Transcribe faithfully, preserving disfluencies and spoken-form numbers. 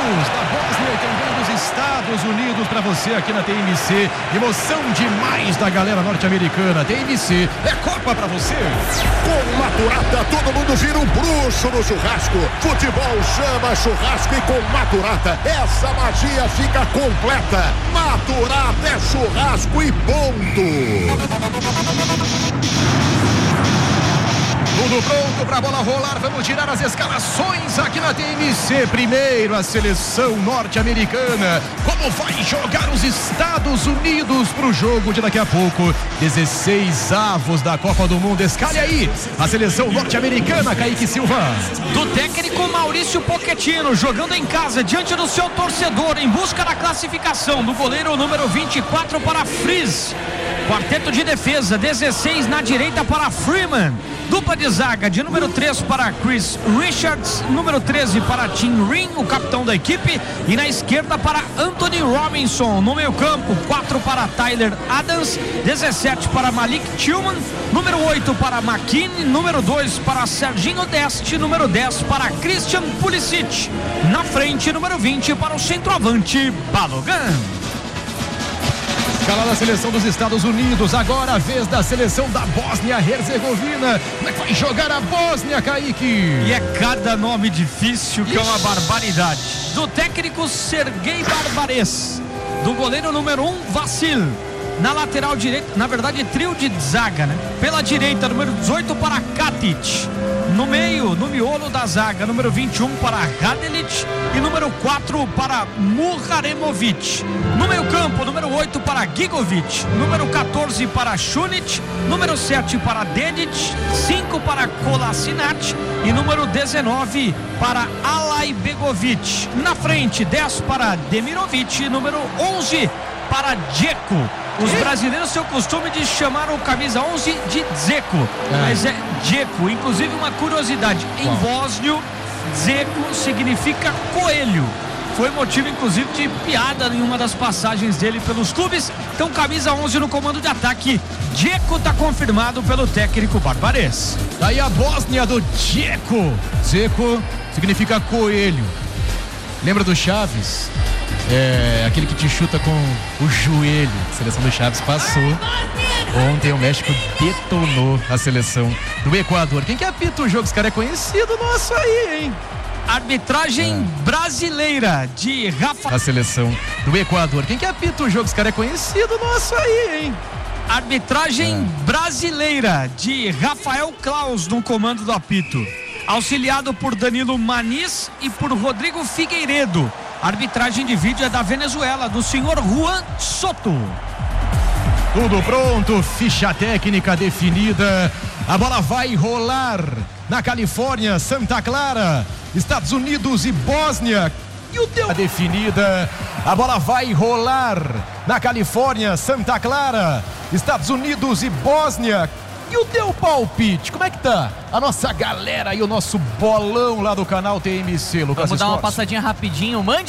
Unidos, da Bósnia e também dos Estados Unidos para você aqui na T M C. Emoção demais da galera norte-americana. T M C é Copa para você. Com Maturata todo mundo vira um bruxo no churrasco. Futebol chama churrasco e com Maturata essa magia fica completa. Maturata é churrasco e ponto. Tudo pronto para a bola rolar, vamos tirar as escalações aqui na T M C. Primeiro a seleção norte-americana, como vai jogar os Estados Unidos para o jogo de daqui a pouco, dezesseis avos da Copa do Mundo. Escalhe aí a seleção norte-americana, Kaique Silva. Do técnico Maurício Pochettino, jogando em casa diante do seu torcedor, em busca da classificação. Do goleiro número vinte e quatro para Freeze. Quarteto de defesa, dezesseis na direita para Freeman. Dupla de zaga de número três para Chris Richards, número treze para Tim Ring, o capitão da equipe, e na esquerda para Anthony Robinson. No meio campo, quatro para Tyler Adams, dezessete para Malik Tillman, número oito para McKinney, número dois para Serginho Deste, número dez para Christian Pulisic. Na frente, número vinte para o centroavante Balogun. Escalada a seleção dos Estados Unidos, agora a vez da seleção da Bósnia-Herzegovina. Como é que vai jogar a Bósnia, Kaique? E é cada nome difícil que Ixi. é uma barbaridade. Do técnico Sergei Barbares, do goleiro número um, Vassil. Na lateral direita, na verdade trio de zaga, né? Pela direita, número dezoito para Katic. No meio, no miolo da zaga, número vinte e um para Radelic e número quatro para Muharemovic. No meio campo, número oito para Gigovic, número quatorze para Šunić, número sete para Dedic, cinco para Kolasinac e número dezenove para Alaibegovic. Na frente, dez para Demirovic, número onze para Dzeko. Os brasileiros têm o costume de chamar o camisa onze de Dzeko, é. mas é Dzeko. Inclusive, uma curiosidade, em Uau. bósnio, Dzeko significa coelho. Foi motivo, inclusive, de piada em uma das passagens dele pelos clubes. Então, camisa onze no comando de ataque. Dzeko está confirmado pelo técnico Barbares. Daí a Bósnia do Dzeko. Dzeko significa coelho. Lembra do Chaves? É aquele que te chuta com o joelho. A seleção do Chaves passou. Ontem o México detonou a seleção do Equador. Quem que apita o jogo? Esse cara é conhecido nosso aí, hein? Arbitragem é. brasileira de Rafa. A seleção do Equador. Quem que apita o jogo? Esse cara é conhecido nosso aí, hein? Arbitragem é. brasileira de Rafael Klaus no comando do apito. Auxiliado por Danilo Maniz e por Rodrigo Figueiredo. A arbitragem de vídeo é da Venezuela, do senhor Juan Soto. Tudo pronto, ficha técnica definida. A bola vai rolar na Califórnia, Santa Clara, Estados Unidos e Bósnia. E o teu... definida. A bola vai rolar na Califórnia, Santa Clara, Estados Unidos e Bósnia. E o teu palpite, como é que tá? A nossa galera e o nosso bolão lá do canal T M C, Lucas. Vamos dar uma Esportes. passadinha rapidinho. Mande